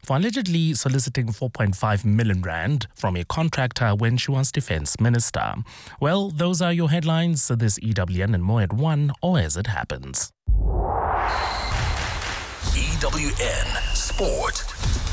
for allegedly soliciting 4.5 million rand from a contractor when she was defense minister. Well, those are your headlines. So this EWN and more at 1 or as it happens. EWN Sport.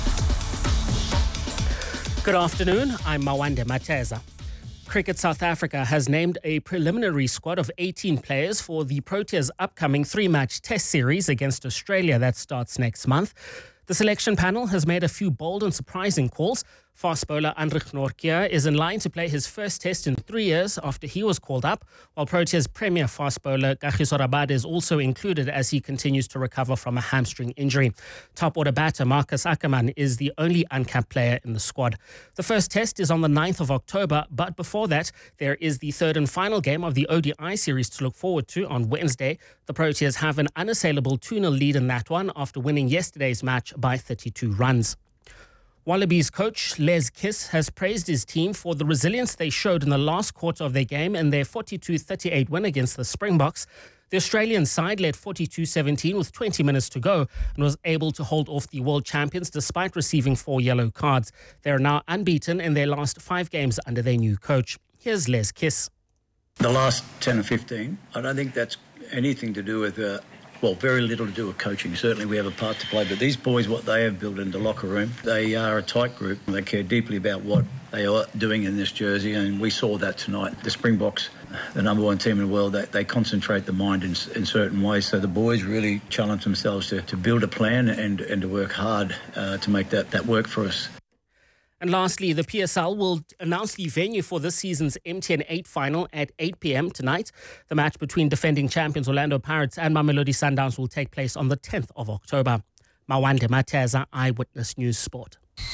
Good afternoon, I'm Mawande Mateza. Cricket South Africa has named a preliminary squad of 18 players for the Proteas' upcoming 3-match test series against Australia that starts next month. The selection panel has made a few bold and surprising calls. Fast bowler Anrich Nortje is in line to play his first test in 3 years after he was called up, while Proteas' premier fast bowler Kagiso Rabada is also included as he continues to recover from a hamstring injury. Top order batter Marcus Ackerman is the only uncapped player in the squad. The first test is on the 9th of October, but before that, there is the third and final game of the ODI series to look forward to on Wednesday. The Proteas have an unassailable 2-0 lead in that one after winning yesterday's match by 32 runs. Wallabies coach Les Kiss has praised his team for the resilience they showed in the last quarter of their game in their 42-38 win against the Springboks. The Australian side led 42-17 with 20 minutes to go and was able to hold off the world champions despite receiving 4 yellow cards. They are now unbeaten in their last 5 games under their new coach. Here's Les Kiss. The last 10 or 15, I don't think that's anything to do with very little to do with coaching. Certainly we have a part to play, but these boys, what they have built in the locker room, they are a tight group. They care deeply about what they are doing in this jersey, and we saw that tonight. The Springboks, the number 1 team in the world, they concentrate the mind in certain ways. So the boys really challenge themselves to build a plan and to work hard to make that work for us. And lastly, the PSL will announce the venue for this season's MTN 8 final at 8 p.m. tonight. The match between defending champions Orlando Pirates and Mamelodi Sundowns will take place on the 10th of October. Mawande Mateza, Eyewitness News Sport.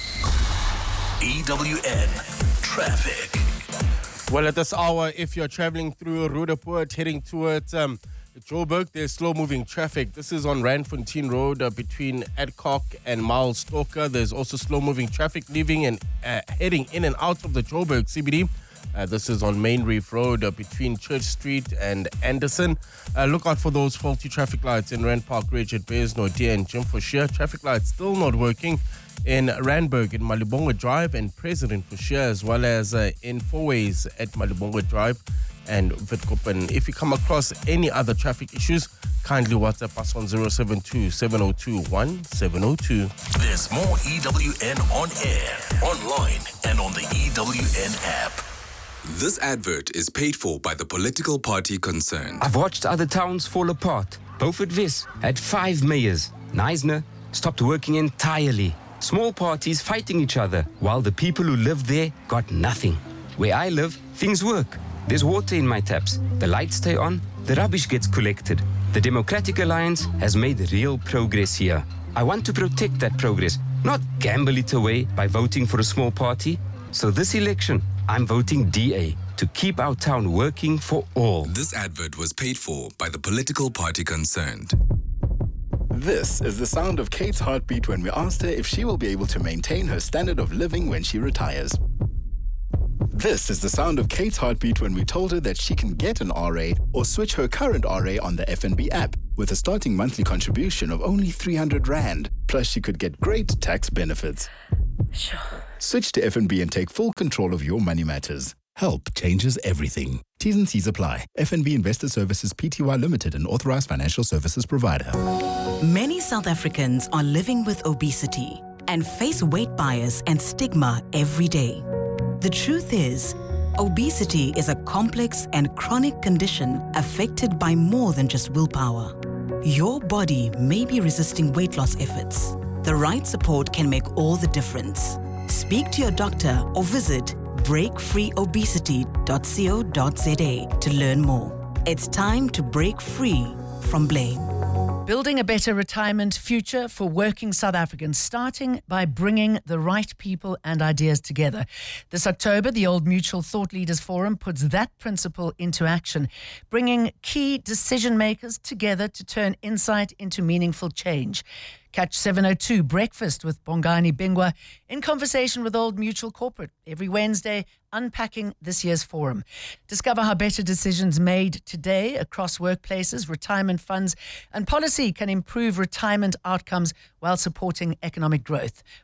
EWN Traffic. Well, at this hour, if you're traveling through Roodepoort heading towards Joburg, there's slow-moving traffic. This is on Randfontein Road between Adcock and Miles Stalker. There's also slow-moving traffic leaving and heading in and out of the Joburg CBD. This is on Main Reef Road between Church Street and Anderson. Look out for those faulty traffic lights in Rand Park Ridge at Bearsno Deer and Jim Forshire. Traffic lights still not working in Randburg in Malibonga Drive and President Forshire, as well as in Fourways at Malibonga Drive and Witkoppen. If you come across any other traffic issues, kindly WhatsApp us on 072-702-1702. There's more EWN on air, online, and on the EWN app. This advert is paid for by the political party concerned. I've watched other towns fall apart. Beaufort Wes had 5 mayors. Knysna stopped working entirely. Small parties fighting each other, while the people who lived there got nothing. Where I live, things work. There's water in my taps. The lights stay on. The rubbish gets collected. The Democratic Alliance has made real progress here. I want to protect that progress, not gamble it away by voting for a small party. So this election, I'm voting DA to keep our town working for all. This advert was paid for by the political party concerned. This is the sound of Kate's heartbeat when we asked her if she will be able to maintain her standard of living when she retires. This is the sound of Kate's heartbeat when we told her that she can get an RA or switch her current RA on the FNB app with a starting monthly contribution of only 300 Rand. Plus, she could get great tax benefits. Sure. Switch to FNB and take full control of your money matters. Help changes everything. T's and C's apply. FNB Investor Services Pty Limited, an authorized financial services provider. Many South Africans are living with obesity and face weight bias and stigma every day. The truth is, obesity is a complex and chronic condition affected by more than just willpower. Your body may be resisting weight loss efforts. The right support can make all the difference. Speak to your doctor or visit breakfreeobesity.co.za to learn more. It's time to break free from blame. Building a better retirement future for working South Africans, starting by bringing the right people and ideas together. This October, the Old Mutual Thought Leaders Forum puts that principle into action, bringing key decision makers together to turn insight into meaningful change. Catch 702 Breakfast with Bongani Bingwa in conversation with Old Mutual Corporate every Wednesday, unpacking this year's forum. Discover how better decisions made today across workplaces, retirement funds and policy can improve retirement outcomes while supporting economic growth.